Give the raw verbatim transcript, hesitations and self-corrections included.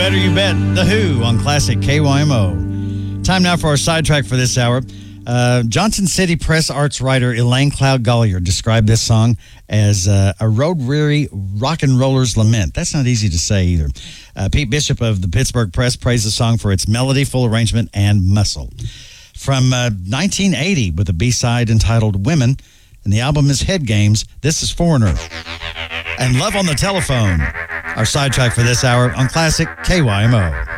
better you bet. The Who on Classic K Y M O. Time now for our sidetrack for this hour. Uh, Johnson City Press Arts writer Elaine Cloud Gollier described this song as uh, a road-weary rock and roller's lament. That's not easy to say either. Uh, Pete Bishop of the Pittsburgh Press praised the song for its melody, full arrangement, and muscle. From uh, nineteen eighty, with a B-side entitled Women, and the album is Head Games, this is Foreigner. And Love on the Telephone, our sidetrack for this hour on Classic K Y M O.